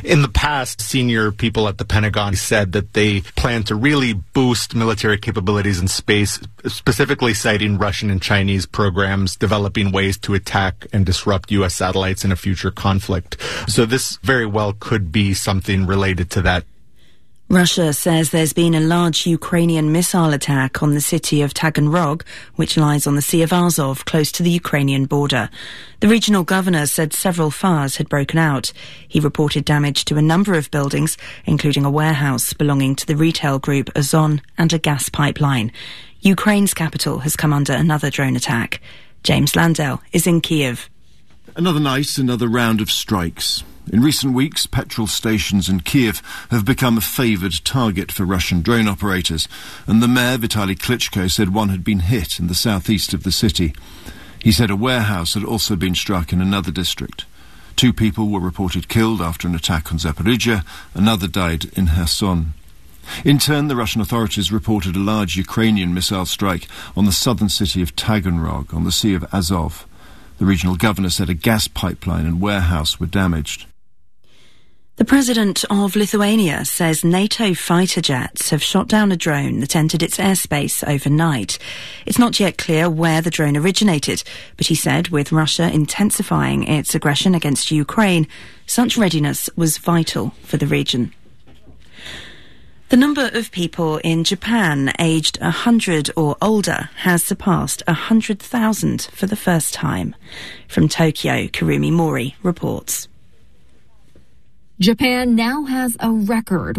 In the past, senior people at the Pentagon said that they plan to really boost military capabilities in space, specifically citing Russian and Chinese programs developing ways to attack and disrupt U.S. satellites in a future conflict. So this very well could be something related to that. Russia says there's been a large Ukrainian missile attack on the city of Taganrog, which lies on the Sea of Azov, close to the Ukrainian border. The regional governor said several fires had broken out. He reported damage to a number of buildings, including a warehouse belonging to the retail group Ozon and a gas pipeline. Ukraine's capital has come under another drone attack. James Landell is in Kiev. Another night, another round of strikes. In recent weeks, petrol stations in Kiev have become a favoured target for Russian drone operators, and the mayor, Vitaly Klitschko, said one had been hit in the southeast of the city. He said a warehouse had also been struck in another district. 2 people were reported killed after an attack on Zaporizhzhia. Another died in Kherson. In turn, the Russian authorities reported a large Ukrainian missile strike on the southern city of Taganrog on the Sea of Azov. The regional governor said a gas pipeline and warehouse were damaged. The president of Lithuania says NATO fighter jets have shot down a drone that entered its airspace overnight. It's not yet clear where the drone originated, but he said with Russia intensifying its aggression against Ukraine, such readiness was vital for the region. The number of people in Japan aged 100 or older has surpassed 100,000 for the first time. From Tokyo, Kurumi Mori reports. Japan now has a record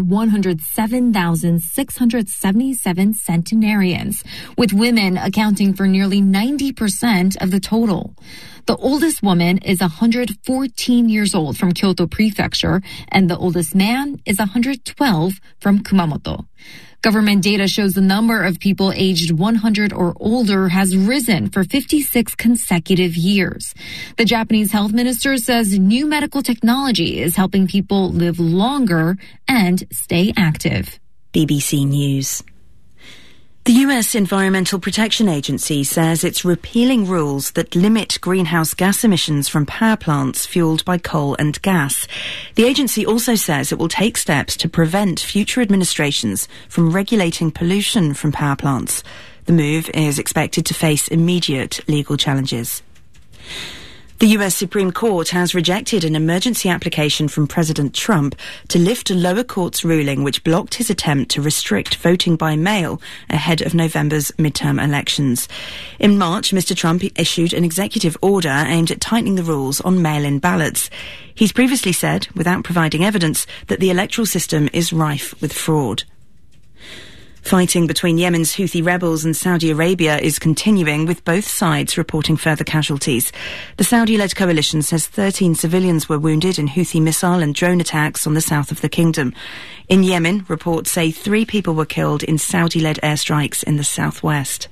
107,677 centenarians, with women accounting for nearly 90% of the total. The oldest woman is 114 years old from Kyoto Prefecture, and the oldest man is 112 from Kumamoto. Government data shows the number of people aged 100 or older has risen for 56 consecutive years. The Japanese health minister says new medical technology is helping people live longer and stay active. BBC News. The US Environmental Protection Agency says it's repealing rules that limit greenhouse gas emissions from power plants fueled by coal and gas. The agency also says it will take steps to prevent future administrations from regulating pollution from power plants. The move is expected to face immediate legal challenges. The US Supreme Court has rejected an emergency application from President Trump to lift a lower court's ruling which blocked his attempt to restrict voting by mail ahead of November's midterm elections. In March, Mr. Trump issued an executive order aimed at tightening the rules on mail-in ballots. He's previously said, without providing evidence, that the electoral system is rife with fraud. Fighting between Yemen's Houthi rebels and Saudi Arabia is continuing, with both sides reporting further casualties. The Saudi-led coalition says 13 civilians were wounded in Houthi missile and drone attacks on the south of the kingdom. In Yemen, reports say 3 people were killed in Saudi-led airstrikes in the southwest.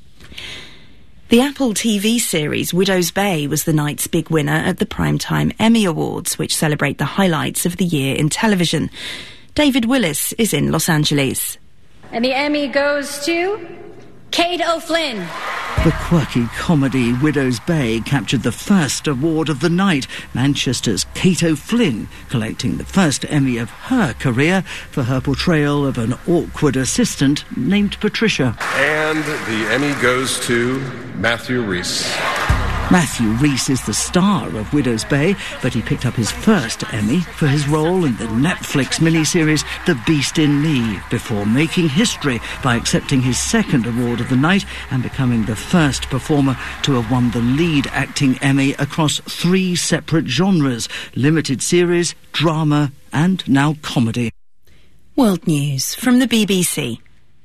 The Apple TV series Widow's Bay was the night's big winner at the Primetime Emmy Awards, which celebrate the highlights of the year in television. David Willis is in Los Angeles. And the Emmy goes to Kate O'Flynn. The quirky comedy Widow's Bay captured the first award of the night. Manchester's Kate O'Flynn collecting the first Emmy of her career for her portrayal of an awkward assistant named Patricia. And the Emmy goes to Matthew Rhys. Matthew Rhys is the star of Widow's Bay, but he picked up his first Emmy for his role in the Netflix miniseries The Beast in Me, before making history by accepting his second award of the night and becoming the first performer to have won the lead acting Emmy across 3 separate genres: limited series, drama and now comedy. World News from the BBC.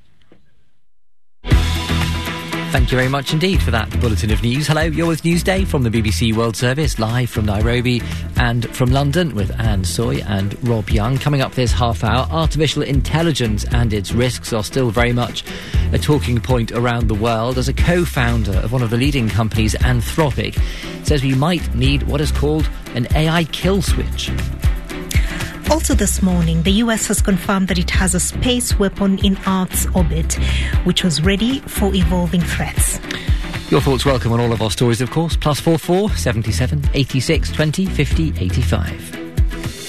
Thank you very much indeed for that bulletin of news. Hello, you're with Newsday from the BBC World Service, live from Nairobi and from London with Anne Soy and Rob Young. Coming up this half hour, artificial intelligence and its risks are still very much a talking point around the world, as a co-founder of one of the leading companies, Anthropic, says we might need what is called an AI kill switch. Also this morning, the US has confirmed that it has a space weapon in Earth's orbit, which was ready for evolving threats. Your thoughts welcome on all of our stories, of course. +44 77 86 20 50 85.